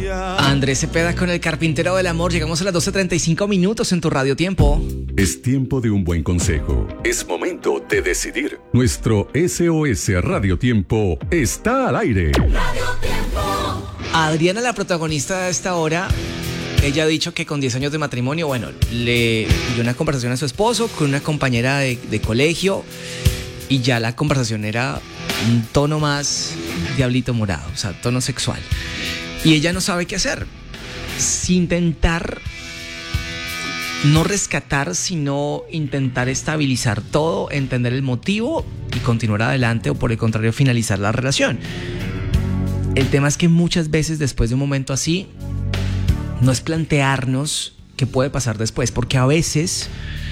Andrés Cepeda con El Carpintero del Amor. Llegamos a las 12:35 minutos en tu Radio Tiempo. Es tiempo de un buen consejo. Es momento de decidir. Nuestro SOS Radio Tiempo está al aire. Radio Tiempo. Adriana, la protagonista de esta hora, ella ha dicho que con 10 años de matrimonio, bueno, le dio una conversación a su esposo con una compañera de colegio y ya la conversación era un tono más diablito morado, o sea, tono sexual. Y ella no sabe qué hacer. Intentar no rescatar, sino intentar estabilizar todo, entender el motivo y continuar adelante, o por el contrario, finalizar la relación. El tema es que muchas veces después de un momento así, no es plantearnos qué puede pasar después, porque a veces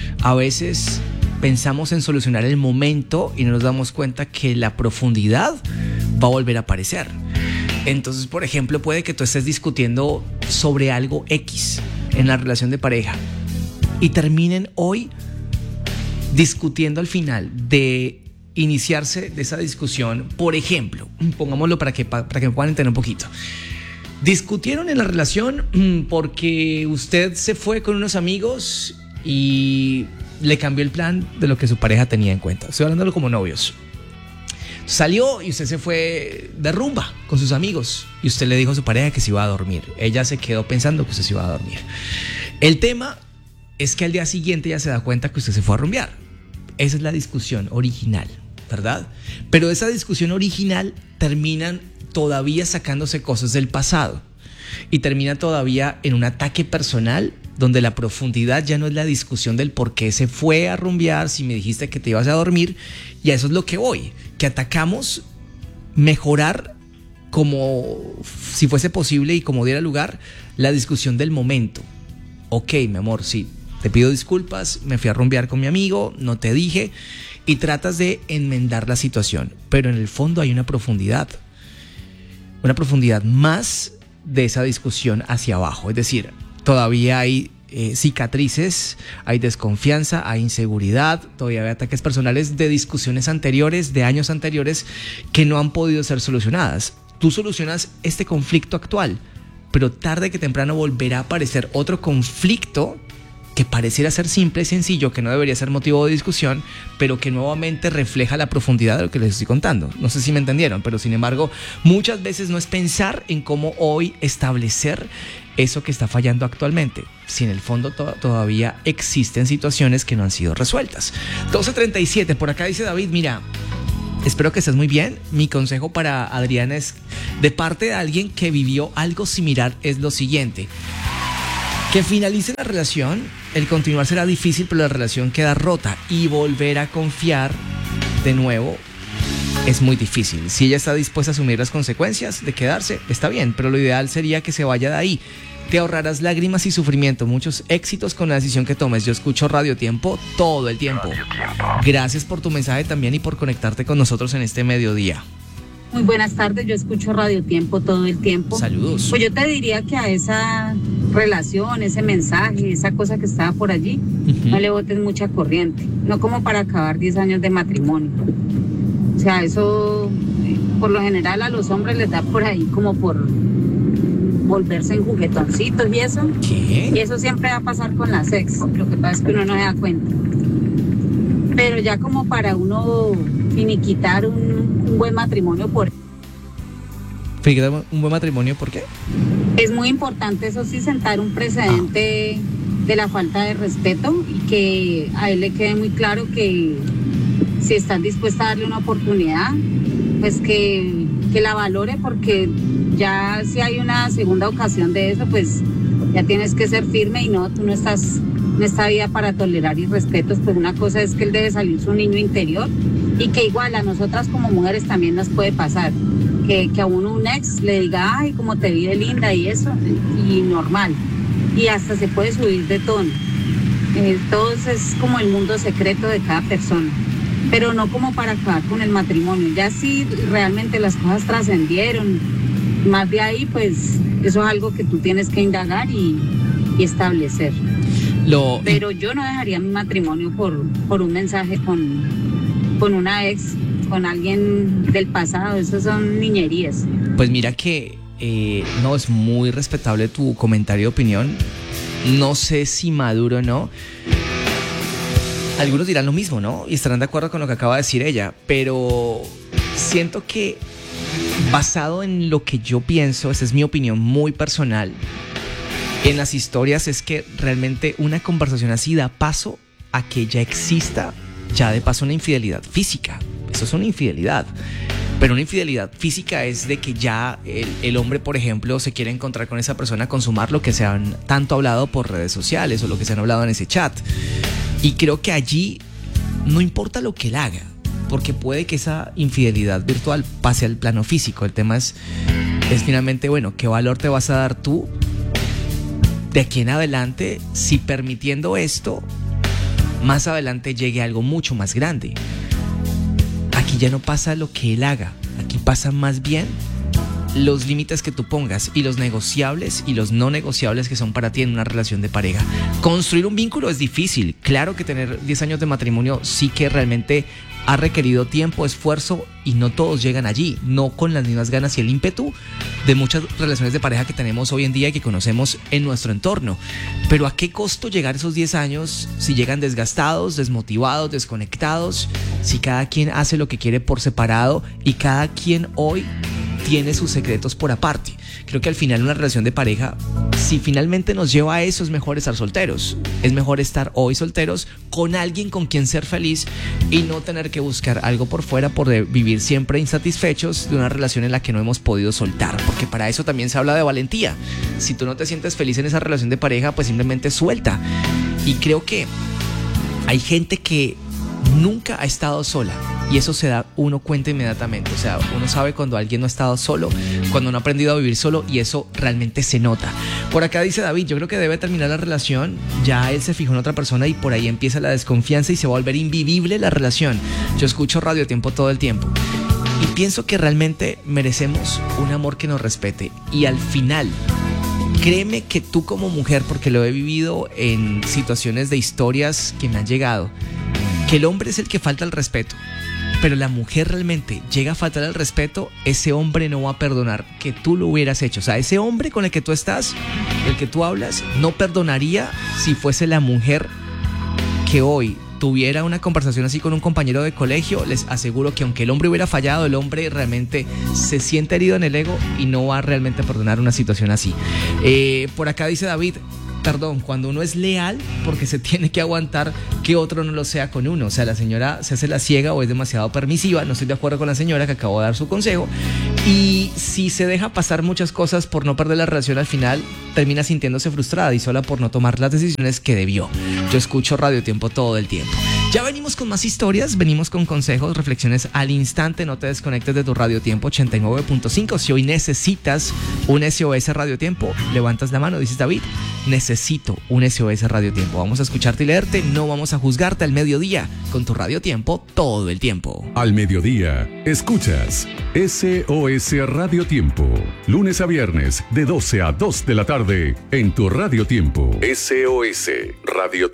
pensamos en solucionar el momento y no nos damos cuenta que la profundidad va a volver a aparecer. Entonces, por ejemplo, puede que tú estés discutiendo sobre algo X en la relación de pareja y terminen hoy discutiendo al final de iniciarse de esa discusión. Por ejemplo, pongámoslo para que me puedan entender un poquito. Discutieron en la relación porque usted se fue con unos amigos y le cambió el plan de lo que su pareja tenía en cuenta. Estoy hablándolo como novios. Salió y usted se fue de rumba con sus amigos y usted le dijo a su pareja que se iba a dormir. Ella se quedó pensando que usted se iba a dormir. El tema es que al día siguiente ella se da cuenta que usted se fue a rumbear. Esa es la discusión original, ¿verdad? Pero esa discusión original terminan todavía sacándose cosas del pasado y termina todavía en un ataque personal, donde la profundidad ya no es la discusión del por qué se fue a rumbear, si me dijiste que te ibas a dormir, y a eso es lo que voy, que atacamos mejorar como si fuese posible y como diera lugar la discusión del momento. Ok, mi amor, sí, te pido disculpas, me fui a rumbear con mi amigo, no te dije, y tratas de enmendar la situación, pero en el fondo hay una profundidad más de esa discusión hacia abajo, es decir, todavía hay cicatrices, hay desconfianza, hay inseguridad, todavía hay ataques personales de discusiones anteriores, de años anteriores, que no han podido ser solucionadas. Tú solucionas este conflicto actual, pero tarde que temprano volverá a aparecer otro conflicto que pareciera ser simple y sencillo, que no debería ser motivo de discusión, pero que nuevamente refleja la profundidad de lo que les estoy contando. No sé si me entendieron, pero sin embargo, muchas veces no es pensar en cómo hoy establecer eso que está fallando actualmente, si en el fondo todavía existen situaciones que no han sido resueltas. 12:37, por acá dice David, mira, espero que estés muy bien. Mi consejo para Adriana es, de parte de alguien que vivió algo similar, es lo siguiente: que finalice la relación. El continuar será difícil, pero la relación queda rota y volver a confiar de nuevo es muy difícil. Si ella está dispuesta a asumir las consecuencias de quedarse, está bien, pero lo ideal sería que se vaya de ahí. Te ahorrarás lágrimas y sufrimiento. Muchos éxitos con la decisión que tomes. Yo escucho Radio Tiempo todo el tiempo. Gracias por tu mensaje también y por conectarte con nosotros en este mediodía. Muy buenas tardes, yo escucho Radio Tiempo todo el tiempo. Saludos. Pues yo te diría que a esa relación, ese mensaje, esa cosa que estaba por allí, no le botes mucha corriente, no como para acabar 10 años de matrimonio. O sea, eso por lo general a los hombres les da por ahí como por volverse en juguetoncitos y eso. ¿Qué? Y eso siempre va a pasar con la sex, lo que pasa es que uno no se da cuenta. Pero ya como para uno finiquitar un buen matrimonio ¿Un buen matrimonio por qué? Es muy importante, eso sí, sentar un precedente de la falta de respeto y que a él le quede muy claro que si estás dispuesta a darle una oportunidad, pues que la valore, porque ya si hay una segunda ocasión de eso, pues ya tienes que ser firme y no, tú no estás en esta vida para tolerar irrespetos. Pues una cosa es que él debe salir su niño interior y que igual a nosotras como mujeres también nos puede pasar. Que a uno un ex le diga, ay, cómo te vi de linda y eso, y normal. Y hasta se puede subir de tono. Todo es como el mundo secreto de cada persona. Pero no como para acabar con el matrimonio. Ya si realmente las cosas trascendieron, más de ahí, pues eso es algo que tú tienes que indagar y establecer. Pero yo no dejaría mi matrimonio por un mensaje con una ex, con alguien del pasado. Eso son niñerías. Pues mira que no, es muy respetable tu comentario de opinión. No sé si maduro o no. Algunos dirán lo mismo, ¿no? Y estarán de acuerdo con lo que acaba de decir ella. Pero siento que basado en lo que yo pienso, esa es mi opinión muy personal, en las historias es que realmente una conversación así da paso a que ya exista, ya de paso, una infidelidad física. Eso es una infidelidad. Pero una infidelidad física es de que ya el hombre, por ejemplo, se quiere encontrar con esa persona, consumar lo que se han tanto hablado por redes sociales o lo que se han hablado en ese chat. Y creo que allí no importa lo que él haga, porque puede que esa infidelidad virtual pase al plano físico. El tema es finalmente, bueno, ¿qué valor te vas a dar tú de aquí en adelante si permitiendo esto, más adelante llegue algo mucho más grande? Aquí ya no pasa lo que él haga, aquí pasa más bien los límites que tú pongas y los negociables y los no negociables que son para ti en una relación de pareja. Construir un vínculo es difícil. Claro que tener 10 años de matrimonio sí que realmente ha requerido tiempo, esfuerzo, y no todos llegan allí, no con las mismas ganas y el ímpetu de muchas relaciones de pareja que tenemos hoy en día y que conocemos en nuestro entorno. Pero ¿a qué costo llegar esos 10 años si llegan desgastados, desmotivados, desconectados, si cada quien hace lo que quiere por separado y cada quien hoy tiene sus secretos por aparte? Creo que al final una relación de pareja, si finalmente nos lleva a eso, es mejor estar solteros. Es mejor estar hoy solteros con alguien con quien ser feliz y no tener que buscar algo por fuera por vivir siempre insatisfechos de una relación en la que no hemos podido soltar. Porque para eso también se habla de valentía. Si tú no te sientes feliz en esa relación de pareja, pues simplemente suelta. Y creo que hay gente que nunca ha estado sola y eso se da uno cuenta inmediatamente. O sea, uno sabe cuando alguien no ha estado solo, cuando no ha aprendido a vivir solo, y eso realmente se nota. Por acá dice David, yo creo que debe terminar la relación, ya él se fijó en otra persona y por ahí empieza la desconfianza y se va a volver invivible la relación. Yo escucho Radio Tiempo todo el tiempo y pienso que realmente merecemos un amor que nos respete, y al final créeme que tú como mujer, porque lo he vivido en situaciones de historias que me han llegado, que el hombre es el que falta el respeto, pero la mujer realmente llega a faltar el respeto, ese hombre no va a perdonar que tú lo hubieras hecho. O sea, ese hombre con el que tú estás, del que tú hablas, no perdonaría si fuese la mujer que hoy tuviera una conversación así con un compañero de colegio. Les aseguro que aunque el hombre hubiera fallado, el hombre realmente se siente herido en el ego y no va realmente a perdonar una situación así. Por acá dice David, perdón, cuando uno es leal, porque se tiene que aguantar que otro no lo sea con uno. O sea, la señora se hace la ciega o es demasiado permisiva. No estoy de acuerdo con la señora que acabó de dar su consejo. Y si se deja pasar muchas cosas por no perder la relación, al final termina sintiéndose frustrada y sola por no tomar las decisiones que debió. Yo escucho Radio Tiempo todo el tiempo. Ya venimos con más historias, venimos con consejos, reflexiones al instante. No te desconectes de tu Radio Tiempo 89.5. Si hoy necesitas un SOS Radio Tiempo, levantas la mano, dices David, necesito un SOS Radio Tiempo. Vamos a escucharte y leerte, no vamos a juzgarte. Al mediodía con tu Radio Tiempo todo el tiempo. Al mediodía, escuchas SOS Radio Tiempo. Lunes a viernes, de 12 a 2 de la tarde, en tu Radio Tiempo. SOS Radio Tiempo.